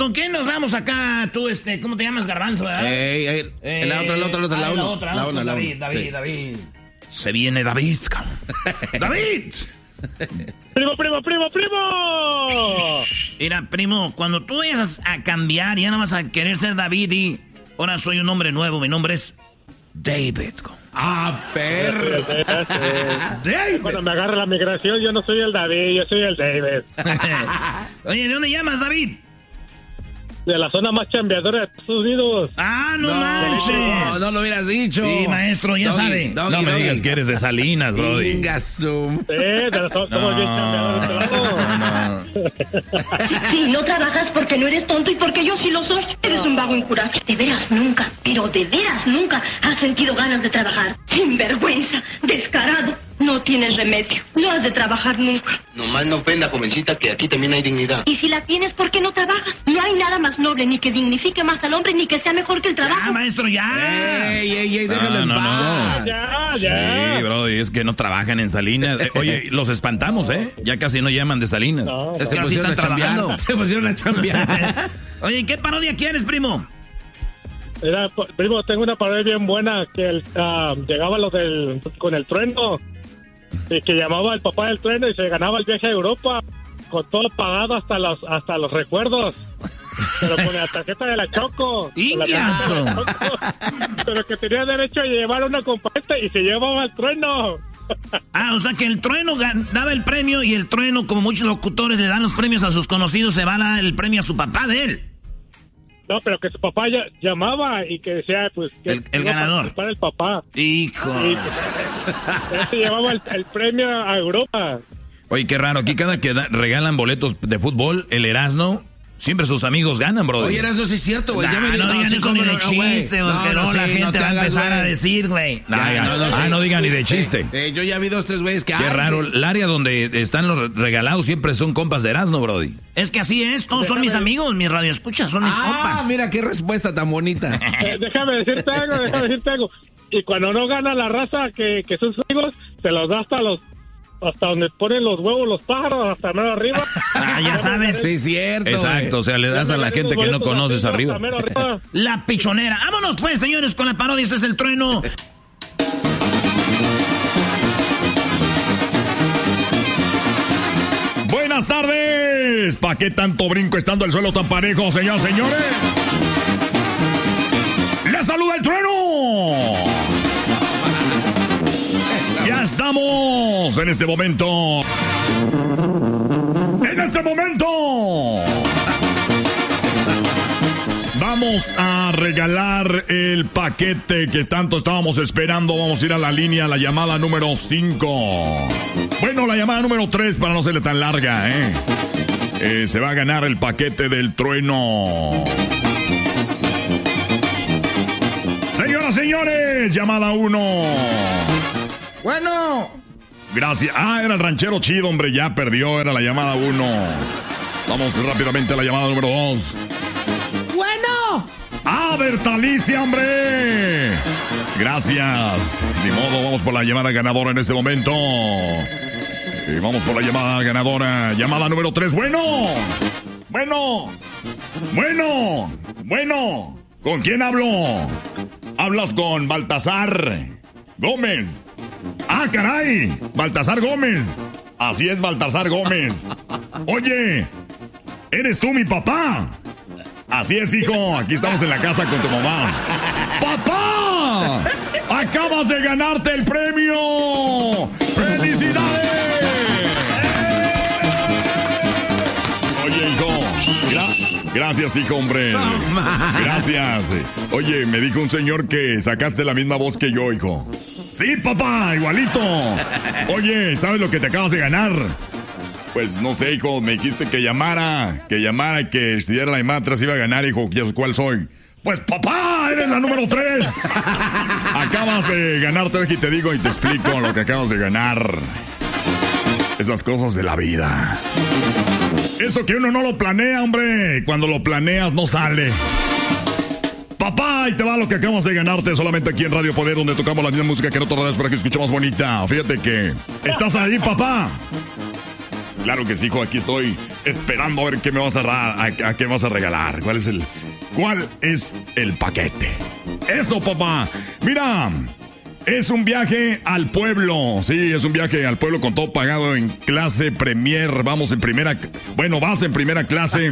¿con quién nos vamos acá? Tú, ¿cómo te llamas, Garbanzo, verdad? La otra. David. Se viene David, cabrón. ¡David! ¡Primo! Mira, primo, cuando tú vayas a cambiar, ya no vas a querer ser David y... Ahora soy un hombre nuevo, mi nombre es David. Perro. David. Cuando me agarra la migración, yo no soy el David, yo soy el David. Oye, ¿de dónde llamas, David? De la zona más chambeadora de Estados Unidos. ¡Ah, no manches! No lo hubieras dicho. Sí, maestro, ya sabe. No me digas que eres de Salinas, brody. Somos bien chambeadores. Sí, no trabajas porque no eres tonto y porque yo sí lo soy. Eres un vago incurable. De veras nunca, pero de veras nunca has sentido ganas de trabajar. Sinvergüenza, descarado. No tienes remedio. No has de trabajar nunca. Nomás no ofenda, jovencita, que aquí también hay dignidad. Y si la tienes, ¿por qué no trabajas? No hay nada más noble, ni que dignifique más al hombre, ni que sea mejor que el trabajo. ¡Ah, maestro, ya! ¡Ey, déjalo en paz! Ya. Sí, brody, es que no trabajan en Salinas. Oye, los espantamos, ¿eh? Ya casi no llaman de Salinas. No. Es que Casi pusieron están a chambear. trabajando. Se pusieron a chambear. Oye, ¿qué parodia quieres, primo? Mira, primo, tengo una parodia bien buena que llegaba con el trueno y que llamaba al papá del trueno y se ganaba el viaje a Europa con todo pagado hasta los recuerdos. Pero con la tarjeta de la Choco. ¡Ingazo! Pero que tenía derecho a llevar una comparsa y se llevaba al trueno. Ah, o sea que el trueno daba el premio y el trueno, como muchos locutores le dan los premios a sus conocidos, se va a dar el premio a su papá de él. No, pero que su papá llamaba y que decía, pues... Que el ganador. Para el papá. Hijo. Y se llevaba el premio a Europa. Oye, qué raro, aquí cada que regalan boletos de fútbol, el Erasmo, siempre sus amigos ganan, brody. Oye, no es cierto, güey. No digan eso ni de chiste, porque no la gente va a empezar a decir, güey. No digan ni de chiste. Yo ya vi 2, 3 güeyes que... Qué raro, el área donde están los regalados siempre son compas de Erasmo, brody. Es que así es, todos son mis amigos, mis radioescuchas, son mis compas. Mira qué respuesta tan bonita. Déjame decirte algo. Y cuando no gana la raza que son sus amigos, se los da hasta donde ponen los huevos los pájaros, hasta mero arriba. Ya sabes. Sí, cierto. Exacto, o sea, le das a la gente que no conoces arriba. La pichonera. Vámonos pues, señores, con la parodia. Este es el trueno. Buenas tardes. ¿Para qué tanto brinco estando el suelo tan parejo, señores? ¡Les saluda el trueno! Ya estamos en este momento. Vamos a regalar el paquete que tanto estábamos esperando. Vamos a ir a la línea, la llamada número 5. Bueno, la llamada número 3 para no serle tan larga, se va a ganar el paquete del trueno. Señoras, señores, llamada 1. Bueno. Gracias. Era el ranchero chido, hombre, ya perdió, era la llamada 1. Vamos rápidamente a la llamada número 2. Bueno. Bertalicia, hombre. Gracias. Ni modo, vamos por la llamada ganadora en este momento. Y vamos por la llamada ganadora. Llamada número 3. Bueno. ¿Con quién hablo? Hablas con Baltasar Gómez. ¡Ah, caray! Baltasar Gómez. Así es, Baltasar Gómez. Oye, ¿eres tú mi papá? Así es, hijo. Aquí estamos en la casa con tu mamá. ¡Papá! ¡Acabas de ganarte el premio! ¡Felicidades! Oye, hijo. Gracias, hijo, hombre. Gracias. Oye, me dijo un señor que sacaste la misma voz que yo, hijo. Sí, papá, igualito. Oye, ¿sabes lo que te acabas de ganar? Pues no sé, hijo, me dijiste que llamara y que si diera la llamada atrás iba a ganar, hijo. ¿Cuál soy? Pues papá, eres la número 3. Acabas de ganarte, y te digo y te explico lo que acabas de ganar. Esas cosas de la vida. Eso que uno no lo planea, hombre. Cuando lo planeas no sale. Papá, ahí te va lo que acabas de ganarte solamente aquí en Radio Poder, donde tocamos la misma música que en otras radios para que escuche más bonita. Fíjate que... ¿Estás ahí, papá? Claro que sí, hijo, aquí estoy esperando a ver qué me vas a qué vas a regalar. ¿Cuál es el paquete? Eso, papá. Mira, es un viaje al pueblo. Sí, es un viaje al pueblo con todo pagado en clase Premier. Vas en primera clase.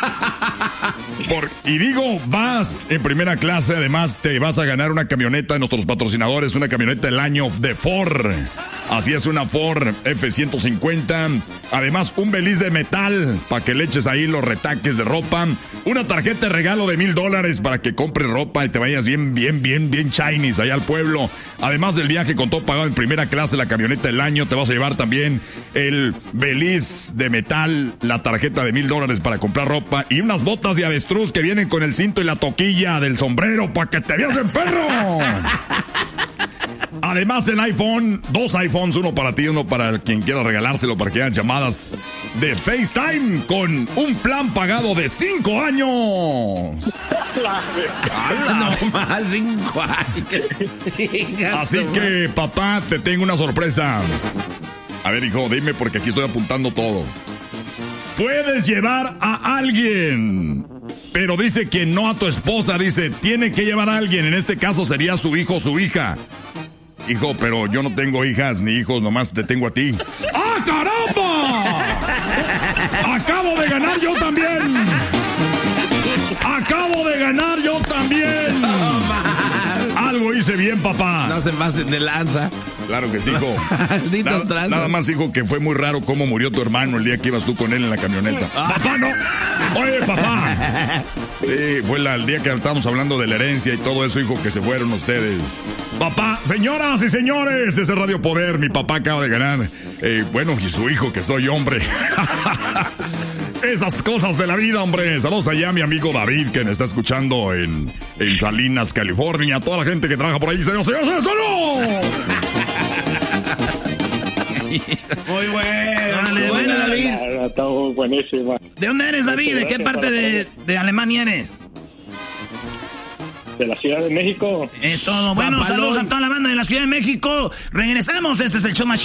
Y digo, vas en primera clase. Además, te vas a ganar una camioneta de nuestros patrocinadores, una camioneta del año de Ford. Así es, una Ford F-150. Además, un beliz de metal para que le eches ahí los retaques de ropa. Una tarjeta de regalo de $1,000 para que compres ropa y te vayas bien Chinese allá al pueblo. Además del viaje con todo pagado en primera clase, la camioneta del año, te vas a llevar también el beliz de metal, la tarjeta de $1,000 para comprar ropa y unas botas de avestruz que vienen con el cinto y la toquilla del sombrero para que te veas en perro. Además, el iPhone, 2 iPhones, uno para ti, uno para quien quiera regalárselo, para que hagan llamadas de FaceTime con un plan pagado de 5 años. No más, 5 años. Así que, papá, te tengo una sorpresa. A ver, hijo, dime porque aquí estoy apuntando todo. Puedes llevar a alguien, pero dice que no a tu esposa, dice, tiene que llevar a alguien. En este caso sería su hijo o su hija. Hijo, pero yo no tengo hijas ni hijos, nomás te tengo a ti. ¡Ah, caramba! ¡Acabo de ganar yo también! Algo hice bien, papá. No se pasen de lanza. Claro que sí, hijo. Nada más, hijo, que fue muy raro cómo murió tu hermano el día que ibas tú con él en la camioneta. ¡Papá, no! ¡Oye, papá! Sí, fue el día que estábamos hablando de la herencia y todo eso, hijo, que se fueron ustedes. Papá, señoras y señores, ese Radio Poder, mi papá acaba de ganar. Bueno, y su hijo, que soy hombre. Esas cosas de la vida, hombre. Saludos allá a mi amigo David, que me está escuchando en Salinas, California. Toda la gente que trabaja por ahí, señores. Muy bueno. Dale, bueno, David. Está buenísima. ¿De dónde eres, David? ¿De qué parte de Alemania eres? De la Ciudad de México. Es todo. Bueno, Papalón. saludos a toda la banda de la Ciudad de México. Regresamos. Este es el show más